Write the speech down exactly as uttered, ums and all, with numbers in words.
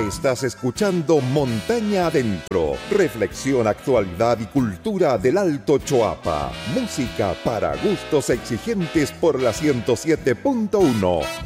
Estás escuchando Montaña Adentro. Reflexión, actualidad y cultura del Alto Choapa. Música para gustos exigentes por la ciento siete punto uno.